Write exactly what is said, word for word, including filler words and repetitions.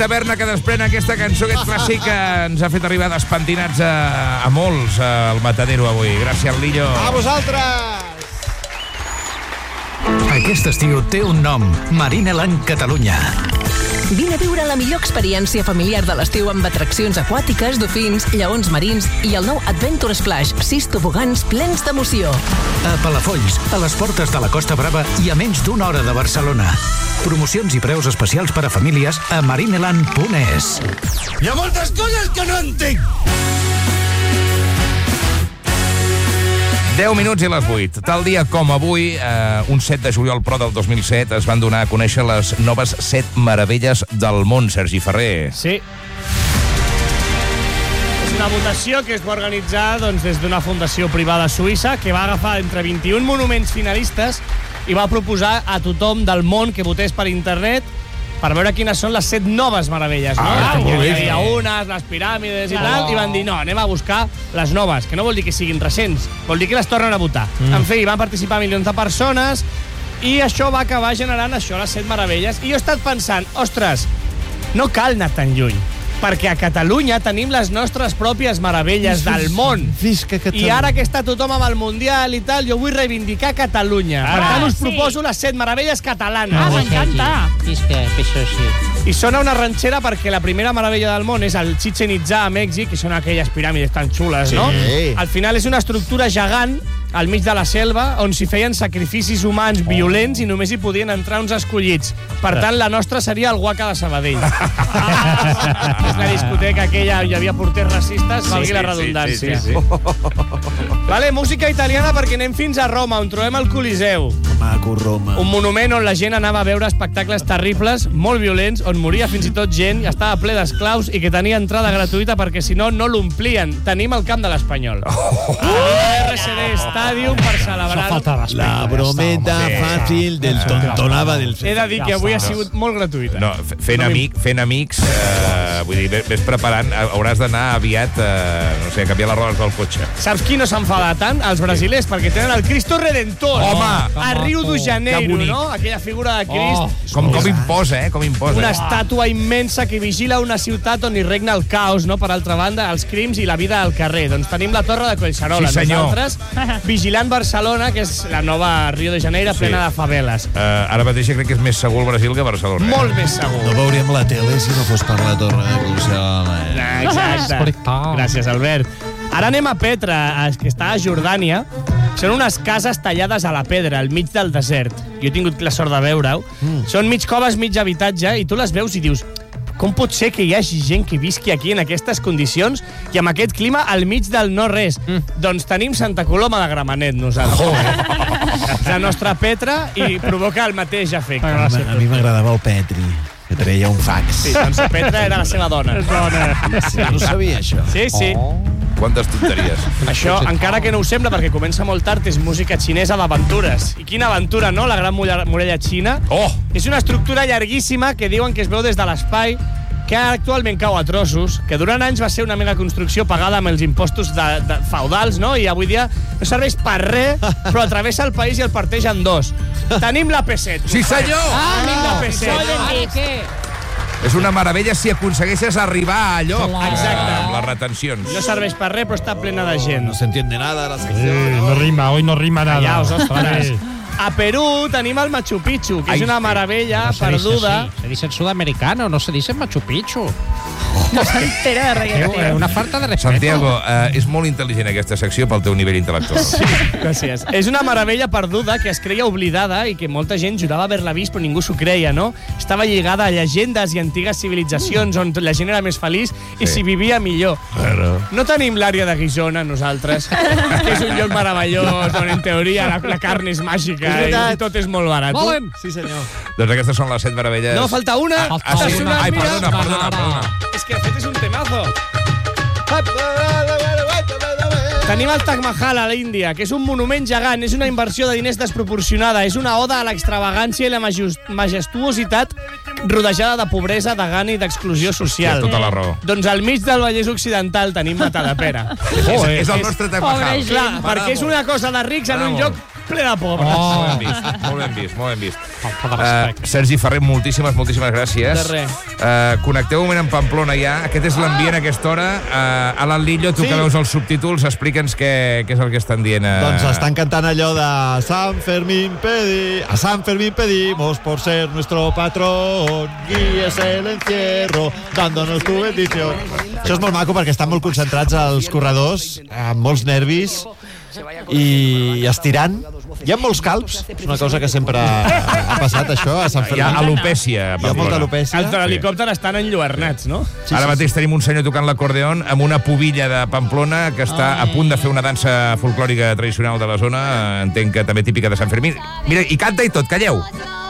taverna que desprèn aquesta cançó, aquest clàssic que ens ha fet arribar despentinats a, a molts al Matadero avui. Gràcies, Lillo. A vosaltres! Aquest estiu té un nom, Marineland Catalunya. Vine a viure la millor experiència familiar de l'estiu amb atraccions aquàtiques, dofins, lleons marins i el nou Adventure Splash, sis tobogans plens d'emoció. A Palafolls, a les portes de la Costa Brava i a menys d'una hora de Barcelona. Promocions i preus especials per a famílies a marineland punt es. Hi ha moltes coses que no entenc! deu minuts i les vuit. Tal dia com avui, eh, un set de juliol però del dos mil set, es van donar a conèixer les noves set meravelles del món, Sergi Ferrer. Sí. És una votació que es va organitzar doncs, des d'una fundació privada suïssa que va agafar entre vint-i-un monuments finalistes i va proposar a tothom del món que votés per internet per veure quines són les set noves meravelles, no? Ah, Hi molt bé. havia unes, les piràmides i tal, i van dir, no, anem a buscar les noves, que no vol dir que siguin recents, vol dir que les tornen a votar. Mm. En fi, van participar milions de persones i això va acabar generant això, les set meravelles. I jo he estat pensant, ostres, no cal anar tan lluny, perquè a Catalunya tenim les nostres pròpies meravelles del món. Visca Catalunya. I ara que està tothom amb el Mundial i tal, jo vull reivindicar Catalunya. Per tant, us proposo les set meravelles catalanes. Ah, m'encanta. Visca, això sí. I sona una ranxera perquè la primera meravella del món és el Chichen Itza a Mèxic, que són aquelles piràmides tan xules, no? Sí. Al final és una estructura gegant al mig de la selva on s'hi feien sacrificis humans violents i només hi podien entrar uns escollits. Per tant, la nostra seria el Guaca de Sabadell. És la discoteca aquella, hi havia porters racistes, valgui sí, la redundància. Sí, sí, sí. Vale, música italiana perquè anem fins a Roma, on trobem el Coliseu. Maco, Roma. Un monument on la gent anava a veure espectacles terribles, molt violents, on moria fins i tot gent, i estava ple d'esclaus i que tenia entrada gratuïta perquè si no, no l'omplien. Tenim el camp de l'Espanyol. Oh! R C D Stadium per celebrar... La brometa fàcil del tontonava del... He de dir que avui ha sigut molt gratuïta. No, fent, amic, fent amics, eh, vull dir, ves preparant, hauràs d'anar aviat, eh, no sé, a canviar les rodes del cotxe. Saps qui no s'enfada tant? Els brasilers, perquè tenen el Cristo Redentor. Home! A Rio de Que Janeiro, bonic. no? Aquella figura de Crist. Com, com imposa, eh? Com imposa. Una estàtua immensa que vigila una ciutat on hi regna el caos, no? Per altra banda, els crims i la vida al carrer. Doncs tenim la Torre de Collserola. Sí, senyor. Nosaltres, vigilant Barcelona, que és la nova Rio de Janeiro, plena de faveles. Eh, ara mateix crec que és més segur el Brasil que Barcelona. Eh? Molt més segur. No veuríem la tele si no fos per la Torre de Collserola. Exacte. Gràcies, Albert. Ara anem a Petra, que està a Jordània. Són unes cases tallades a la pedra, al mig del desert. Jo he tingut la sort de veure-ho. Mm. Són mig coves, mig habitatge, i tu les veus i dius, com pot ser que hi hagi gent que visqui aquí en aquestes condicions i amb aquest clima al mig del no-res? Mm. Doncs tenim Santa Coloma de Gramenet, nosaltres. Oh. La nostra Petra, i provoca el mateix efecte. A, a mi m'agradava el Petri, que treia un fax. Sí, doncs Petra era la seva dona. dona. Sí, no sabia això. Sí, sí. Oh. Quantes tonteries. Això, encara que no ho sembla, perquè comença molt tard, és música xinesa d'aventures. I quina aventura, no? La gran muralla xina. Oh! És una estructura llarguíssima que diuen que es veu des de l'espai, que actualment cau a trossos, que durant anys va ser una mega construcció pagada amb els impostos de, de feudals, no? I avui dia no serveix per res, però travessa el país i el parteix en dos. Tenim la P set. Sí, senyor! Ah, tenim la P set. És una meravella si aconsegueixes arribar a lloc. Exacte. Amb les retencions. No serveix per res, però està plena de gent. No se entiende nada la secció. Eh, no rima, hoy no rima nada. Callaos, ostres. Vale. A Perú tenim el Machu Picchu, que Ai, és una sí. meravella No se perduda. dice así. Se dice en sudamericano, no se dice en Machu Picchu. No s'entera de res. Eh, Una falta de respeto. Santiago, eh, és molt intel·ligent aquesta secció pel teu nivell intel·lectual. Sí, gràcies. És una meravella perduda que es creia oblidada i que molta gent jurava haver-la vist, però ningú s'ho creia, no? Estava lligada a llegendes i antigues civilitzacions on la gent era més feliç i s'hi vivia millor. Claro. No tenim l'àrea de Guisona, nosaltres, que és un lloc meravellós on, en teoria, la, la carn és màgica És veritat. i tot és molt barat. Volen? Sí, senyor. Doncs aquestes són les set meravelles. No, falta una. Falta Ah, sí? una. Ai, Mira. perdona, perdona, perdona. És que, de fet, és un temazo. Tenim el Taj Mahal a l'Índia, que és un monument gegant, és una inversió de diners desproporcionada, és una oda a l'extravagància i la majestuositat rodejada de pobresa, de gana i d'exclusió social. Té tota la raó. Doncs al mig del Vallès Occidental tenim Matadepera. És, és el nostre Taj Mahal. Clar, perquè és una cosa de rics en un Bravo. lloc ple de pobres. Oh. Molt ben vist, molt ben vist, molt ben vist. Uh, Sergi Ferrer, moltíssimes, moltíssimes gràcies. De res. Uh, connecteu un moment amb Pamplona ja. Aquest és l'ambient a aquesta hora. Uh, Alan Lillo, tu Sí. que veus els subtítols, explica'ns què, què és el que estan dient. Uh... Doncs estan cantant allò de San Fermín pedi, a San Fermín pedimos por ser nuestro patrón, guíes el encierro, dándonos tu bendición. Això és molt maco perquè estan molt concentrats els corredors, amb molts nervis i estirant. Hi ha molts calbs, és una cosa que sempre ha passat, això, a Sant Hi Fermín. ha alopècia. Hi ha molta alopècia. Els de l'helicòpter estan enlluernats, no? Sí, Ara mateix tenim un senyor tocant l'acordeon amb una pubilla de Pamplona que està a punt de fer una dansa folclòrica tradicional de la zona, entenc que també típica de Sant Fermín. Mira, i canta i tot, calleu.